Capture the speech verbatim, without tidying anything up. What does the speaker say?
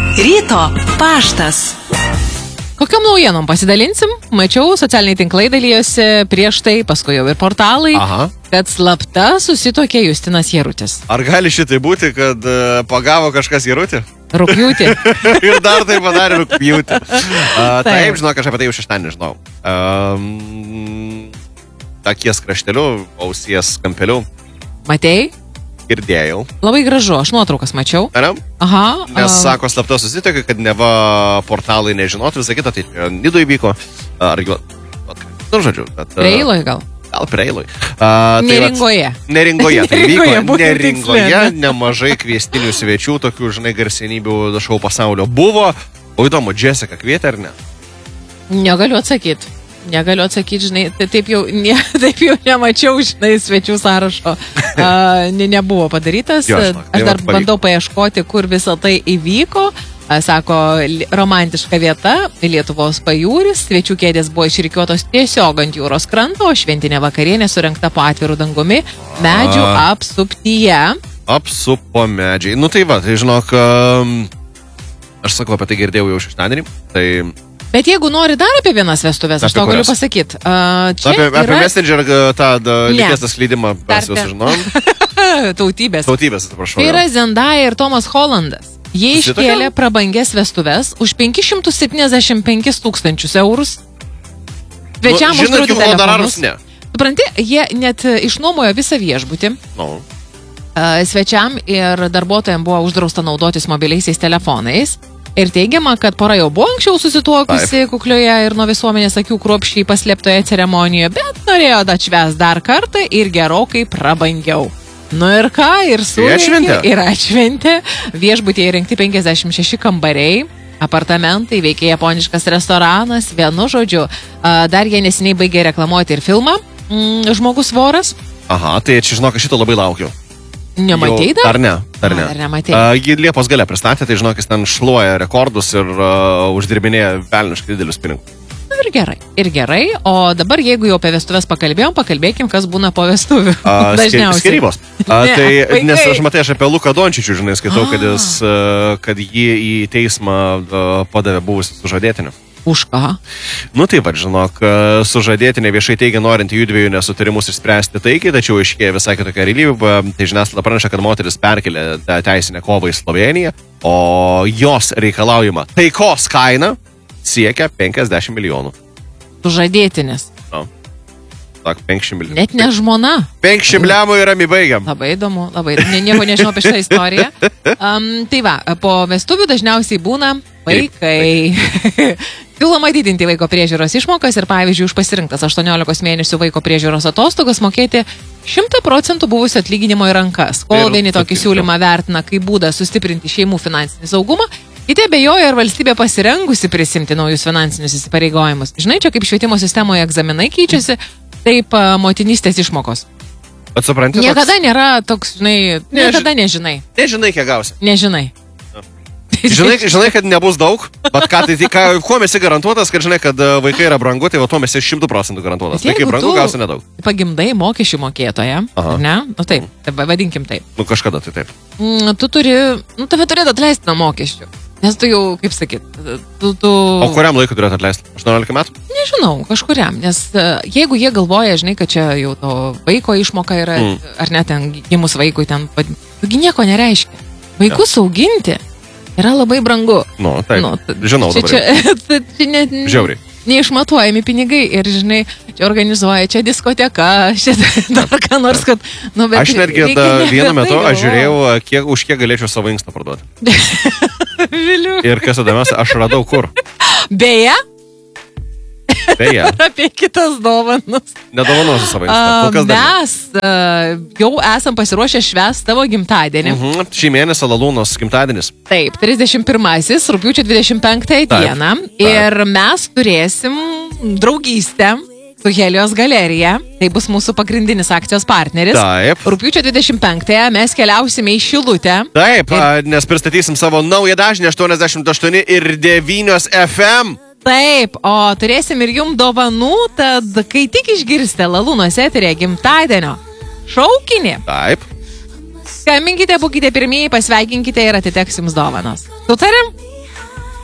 Ryto paštas. Kokiom naujienom pasidalinsim? Mačiau, socialiniai tinklai dalyjosi prieš tai, paskui jau ir portalai, Aha. kad slapta susitokė Justinas Jarutis. Ar gali šitai būti, kad uh, pagavo kažkas Jarutį? Rugpjūtį. Ir dar tai padarė rugpjūtį. Uh, taip, žinok, aš apie tai jau šeštadienį žinau. Um, akies krašteliu, ausies kampeliu. Matei? Girdėjau. Labai gražu, aš nuotraukas mačiau. Ar? Aha. Nes a- sako, slapta susitokė, kad neva portalai nežinotų, visą kitą, tai Nidoj vyko. Ar jo... Nu, žodžiu. Bet, uh, Preiloj gal? Gal Preiloj. Uh, Neringoje. Neringoje. Tai Neringoje, vyko būkim Neringoje, tiksli, nemažai kviestinių svečių, tokių, žinai, garsenybių šou pasaulio buvo. O įdomu, Jessica kvietė ar ne? Negaliu atsakyti. Negaliu atsakyti, žinai, tai taip jau, ne, taip jau nemačiau, žinai, svečių sąrašo. A, ne, nebuvo padarytas. Jo, žinok, tai Aš dar vat pavyko. bandau paieškoti, kur visą tai įvyko. A, Sako, li- romantiška vieta, Lietuvos pajūris, svečių kėdės buvo išrikiuotos tiesiog ant jūros kranto, o šventinė vakarienė surengta po atvirų dangumi, medžių A. apsuptyje. Apsupo medžiai. Nu tai va, tai žinok, um, aš sakau, apie tai girdėjau jau šeštadienį. Tai Bet jeigu nori dar apie vienas vestuvės, aš Apie tau galiu kurias? pasakyti. Čia apie, apie yra Messenger uh, tą Ne. lyties atskleidimą mes jau Dar- sužinojom. tautybės. Tautybės, atsiprašau. Tai jo. yra Zendaya ir Tomas Hollandas. Jie Susituokė? iškėlė prabangias vestuves už penkis šimtus septyniasdešimt penkis tūkstančius eurus. Svečiam Nu, žinot, uždraudė jų honorarus telefonus. ne. Supranti, jie net e, išnuomojo visą viešbutį. Nu, E, Svečiam ir darbuotojams buvo uždrausta naudotis mobiliaisiais telefonais. Ir teigiama, kad pora jau buvo anksčiau susituokusi kuklioje ir nuo visuomenės akių kruopščiai paslėptoje ceremonijoje, bet norėjo atšvęs dar kartą ir gerokai prabangiau. Nu ir ką, ir surengė, atšventė. ir atšventė. Viešbutyje įrengti penkiasdešimt šeši kambariai, apartamentai, veikia japoniškas restoranas, vienu žodžiu. A, Dar jie neseniai baigė reklamuoti ir filmą mm, Žmogus voras. aha, tai čia žinok, aš šito labai laukiu. Nematei Jau- dar? Dar ne, dar ne. A, dar nematei. Uh, jį Liepos gale pristatė, tai žinok, jis ten šluoja rekordus ir uh, uždirbinėja velniškai didelius pinigus. Nu, Ir gerai, ir gerai. O dabar, jeigu jau apie vestuves pakalbėjom, pakalbėkim, kas būna po vestuvių. Uh, Dažniausiai. Skirybos. Uh, Ne, tai, vaikai. nes aš matai, aš apie Luką Dončičių, žinai, skaitau, kad, jis, uh, kad jį į teismą uh, padavė buvusi sužadėtiniu. Už ką? Nu taip, va, žinok, uh, sužadėtinė viešai teigia norinti jų dviejų nesutarimus išspręsti taikiai, tačiau iškėja visai kitokia realybė. Tai žiniasklaida praneša, kad moteris perkelė tą teisinę kovą į Slovėniją, o jos reikalaujama taikos kaina siekia penkiasdešimt milijonų. Sužadėtinis. No. Tak, penkiasdešimt milijonų. Net ne žmona. penkiasdešimt lemų ir ramiai baigiam. Labai įdomu, labai įdomu. Nie- Nieko nežinau apie šitą istoriją. Um, tai va, po vestuvių dažniausiai būna vaikai. Siūloma didinti vaiko priežiūros išmokas ir, pavyzdžiui, už pasirinktas aštuoniolikos mėnesių vaiko priežiūros atostogas mokėti šimtą procentų buvusio atlyginimo į rankas. Kol Ir vieni tokį sutinku. siūlymą vertina kaip būdą sustiprinti šeimų finansinį saugumą, kiti abejoja, ar valstybė pasirengusi prisimti naujus finansinius įsipareigojimus. Žinai, čia kaip švietimo sistemoje egzaminai keičiasi, taip a, motinystės išmokos. Bet supranti, Niekada nėra toks, žinai, Neži- niekada nežinai. toks, nežinai, kiek gausi. Nežinai. Žinai, žinai, kad nebus daug, bet ką, tai, tai ką, kuo mes esi garantuotas, kad žinai, kad e, vaikai yra brangu, tai va tuo mes esi šimtų procentų garantuotas. Bet Tai kai jeigu brangu, tu- gausi nedaug. Pagimdai mokesčių mokėtoją, Aha. ar ne? Nu taip, taip, vadinkim taip. Nu kažkada tai taip. Mm, Tu turi, nu tave turėtų atleisti nuo mokesčių. Nes tu jau, kaip sakyt, tu, tu... O kuriam laikui turėtų atleisti? aštuoniolika metų? Nežinau, kažkuriam, nes e, jeigu jie galvoja, žinai, kad čia jau to vaiko išmoka yra, Mm. ar net ten gimus vaikui ten, taigi nieko nereiškia. Vaikus auginti yra labai brangu. Nu, taip. Nu, t- Žinau čia, dabar. čia, čia, čia net, Žiauriai. neišmatuojami pinigai ir, žinai, čia organizuoja, čia diskoteka, čia dar ką nors, kad... Nu, bet Aš netgi reikia da, ne apie vienu tai metu aš galvot. žiūrėjau, kiek, už kiek galėčiau savo inkstą parduoti. Viliu. Ir kas įdomiausia, aš radau kur. Beje, Beje, apie kitas dovanas. nedovanosiu savo inkstą. A, Kol kas dar ne. Mes a, jau esam pasiruošę švęsti tavo gimtadienį. Mhm. Šį mėnesį Lalūnos gimtadienis. Taip, trisdešimt pirmasis, rugpjūčio dvidešimt penktąją Taip, dieną. taip. Ir mes turėsim draugystę su Helios galerija. Tai bus mūsų pagrindinis akcijos partneris. Taip. Rugpjūčio dvidešimt penktąją mes keliausime į Šilutę. Taip, a, nes pristatysim savo naują dažnį aštuoniasdešimt aštuoni ir devynios F M. Taip, o turėsim ir jum dovanų, tad kai tik išgirsite Lalūnos eterėje gimtadienio šaukinį, Taip. skambinkite, būkite pirmieji, pasveikinkite ir atiteks jums dovanos. Sutarim?